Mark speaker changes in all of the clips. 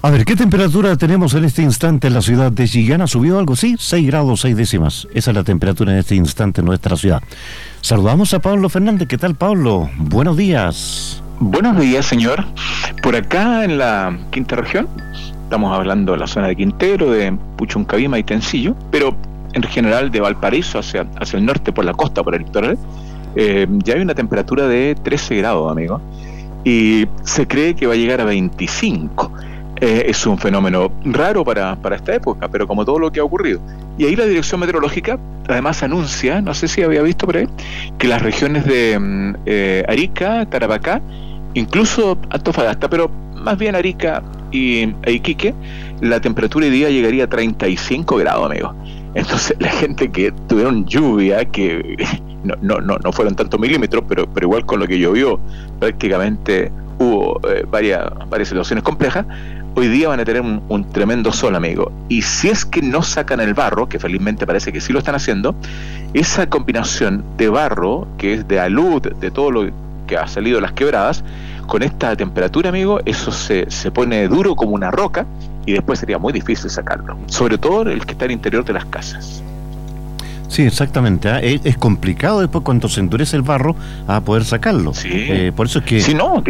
Speaker 1: A ver, ¿qué temperatura tenemos en este instante en la ciudad de Chillán? ¿Ha subido algo? Sí, 6 grados 6 décimas. Esa es la temperatura en este instante en nuestra ciudad. Saludamos a Pablo Fernández. ¿Qué tal, Pablo? Buenos días.
Speaker 2: Buenos días, señor. Por acá en la quinta región, estamos hablando de la zona de Quintero, de Puchuncaví, y Tencillo, pero en general de Valparaíso hacia el norte por la costa, por el litoral, ya hay una temperatura de 13 grados, amigo, y se cree que va a llegar a 25. Es un fenómeno raro para esta época, pero como todo lo que ha ocurrido. Y ahí la Dirección Meteorológica además anuncia, no sé si había visto por ahí, que las regiones de Arica, Tarapacá, incluso Antofagasta, pero más bien Arica e Iquique, la temperatura hoy día llegaría a 35 grados, amigo. Entonces la gente que tuvieron lluvia, que no fueron tantos milímetros, pero igual con lo que llovió, prácticamente hubo varias situaciones complejas. Hoy día van a tener un tremendo sol, amigo. Y si es que no sacan el barro, que felizmente parece que sí lo están haciendo, esa combinación de barro, que es de alud, de todo lo que ha salido de las quebradas, con esta temperatura, amigo, eso se pone duro como una roca y después sería muy difícil sacarlo. Sobre todo el que está al interior de las casas.
Speaker 1: Sí, exactamente. Es complicado después cuando se endurece el barro a poder sacarlo.
Speaker 2: Sí.
Speaker 1: Por eso es que...
Speaker 2: Sí, no,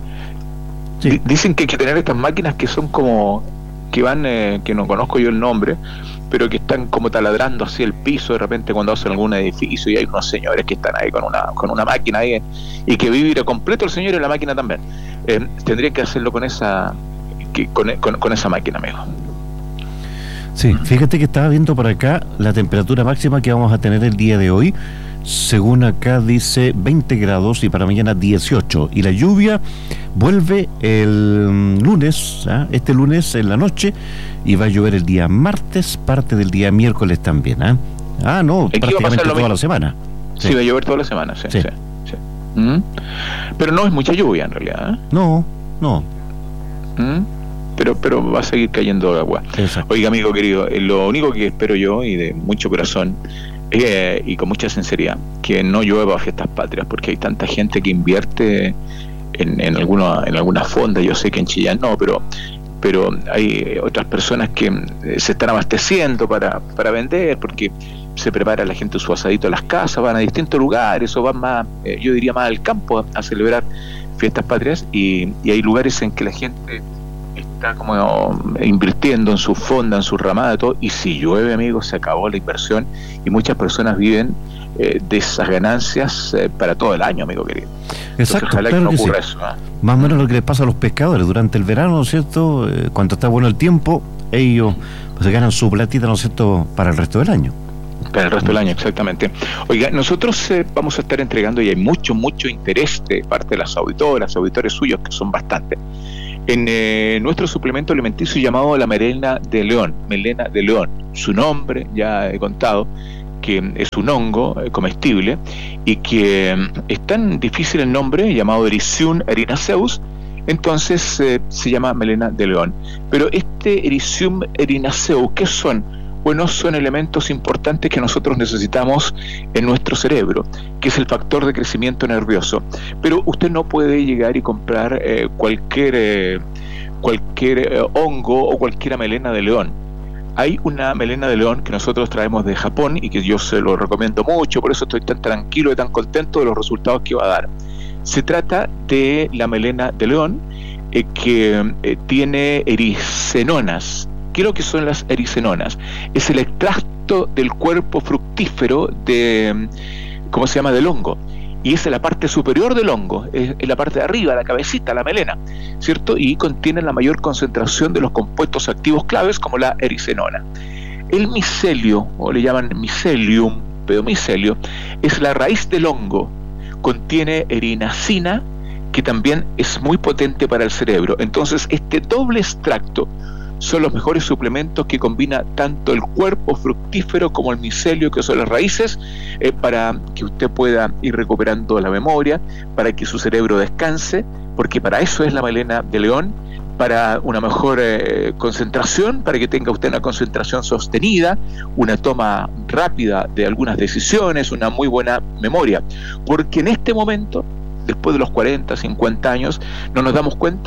Speaker 2: dicen que hay que tener estas máquinas que son como, que van, que no conozco yo el nombre, pero que están como taladrando así el piso de repente cuando hacen algún edificio, y hay unos señores que están ahí con una máquina ahí, y que vive completo el señor y la máquina también. Tendrían que hacerlo con esa máquina, amigo.
Speaker 1: Sí, fíjate que estaba viendo por acá la temperatura máxima que vamos a tener el día de hoy. Según acá dice 20 grados y para mañana 18. Y la lluvia vuelve el lunes, este lunes en la noche, y va a llover el día martes, parte del día miércoles también. No, prácticamente toda la semana.
Speaker 2: Sí, va a llover toda la semana, sí. Pero no es mucha lluvia en realidad.
Speaker 1: No.
Speaker 2: Pero va a seguir cayendo agua. Exacto. Oiga, amigo querido, lo único que espero yo, y de mucho corazón, y con mucha sinceridad, que no llueva a fiestas patrias, porque hay tanta gente que invierte en alguna fonda. Yo sé que en Chillán no, pero hay otras personas que se están abasteciendo para vender, porque se prepara la gente su asadito a las casas, van a distintos lugares o van más, yo diría más al campo a celebrar fiestas patrias, y hay lugares en que la gente está como invirtiendo en su fonda, en su ramada, todo, y si llueve, amigos, se acabó la inversión y muchas personas viven de esas ganancias para todo el año, amigo querido.
Speaker 1: Exacto. Entonces, ojalá claro que no ocurra eso. Más o menos lo que les pasa a los pescadores durante el verano, ¿no es cierto? Cuando está bueno el tiempo, ellos se ganan su platita, ¿no es cierto?, para el resto del año.
Speaker 2: Para el resto del año, exactamente. Oiga, nosotros vamos a estar entregando, y hay mucho interés de parte de las auditores suyos, que son bastantes, en nuestro suplemento alimenticio llamado la melena de león. Su nombre, ya he contado, que es un hongo comestible, y que es tan difícil el nombre, llamado Erythrum erinaceus, entonces se llama melena de león. Pero este Erythrum erinaceus, ¿qué son? Bueno, son elementos importantes que nosotros necesitamos en nuestro cerebro, que es el factor de crecimiento nervioso. Pero usted no puede llegar y comprar cualquier hongo o cualquier melena de león. Hay una melena de león que nosotros traemos de Japón y que yo se lo recomiendo mucho, por eso estoy tan tranquilo y tan contento de los resultados que va a dar. Se trata de la melena de león que tiene ericenonas. ¿Qué es lo que son las ericenonas? Es el extracto del cuerpo fructífero del hongo. Y es en la parte superior del hongo, es en la parte de arriba, la cabecita, la melena, ¿cierto? Y contiene la mayor concentración de los compuestos activos claves, como la ericenona. El micelio, o le llaman micelium, pedomicelio, es la raíz del hongo. Contiene erinacina, que también es muy potente para el cerebro. Entonces, este doble extracto son los mejores suplementos que combina tanto el cuerpo fructífero como el micelio, que son las raíces, para que usted pueda ir recuperando la memoria, para que su cerebro descanse, porque para eso es la melena de león, para una mejor concentración, para que tenga usted una concentración sostenida, una toma rápida de algunas decisiones, una muy buena memoria, porque en este momento, después de los 40, 50 años, no nos damos cuenta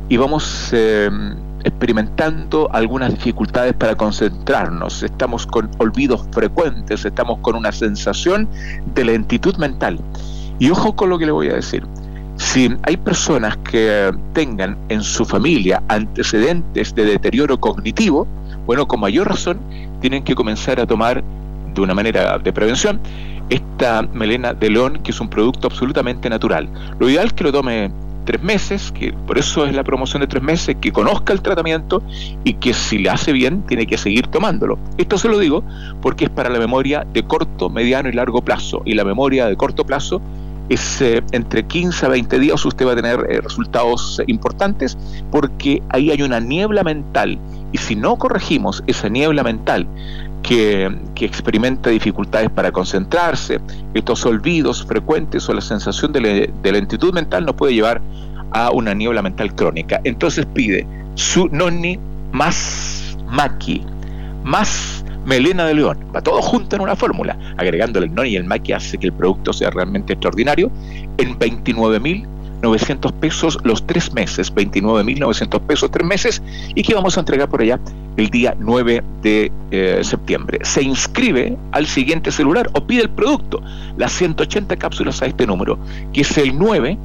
Speaker 2: y vamos experimentando algunas dificultades para concentrarnos, estamos con olvidos frecuentes, estamos con una sensación de lentitud mental. Y ojo con lo que le voy a decir. Si hay personas que tengan en su familia antecedentes de deterioro cognitivo, bueno, con mayor razón tienen que comenzar a tomar de una manera de prevención esta melena de león, que es un producto absolutamente natural. Lo ideal es que lo tome 3 meses, que por eso es la promoción de 3 meses, que conozca el tratamiento y que si le hace bien tiene que seguir tomándolo. Esto se lo digo porque es para la memoria de corto, mediano y largo plazo, y la memoria de corto plazo es entre 15 a 20 días usted va a tener resultados importantes, porque ahí hay una niebla mental, y si no corregimos esa niebla mental que experimenta dificultades para concentrarse, estos olvidos frecuentes o la sensación de lentitud mental nos puede llevar a una niebla mental crónica. Entonces pide su noni más maqui, más melena de león, va todo junto en una fórmula, agregándole el noni y el maqui hace que el producto sea realmente extraordinario, en 29.900 pesos los 3 meses, 29.900 pesos 3 meses, y que vamos a entregar por allá el día 9 de septiembre. Se inscribe al siguiente celular o pide el producto, las 180 cápsulas a este número, que es el 9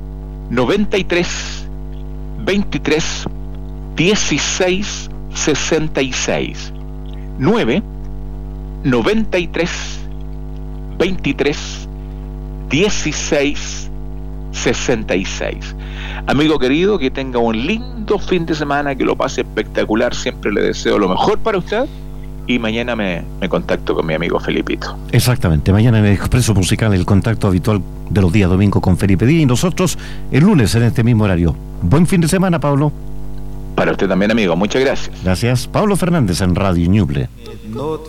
Speaker 2: 93 23 16 66. 9 93 23 16 66. Amigo querido, que tenga un lindo fin de semana, que lo pase espectacular, siempre le deseo lo mejor para usted, y mañana me contacto con mi amigo Felipito.
Speaker 1: Exactamente, mañana en el Expreso Musical, el contacto habitual de los días domingo con Felipe Díaz, y nosotros el lunes en este mismo horario. Buen fin de semana, Pablo.
Speaker 2: Para usted también, amigo, muchas gracias.
Speaker 1: Gracias. Pablo Fernández en Radio Ñuble.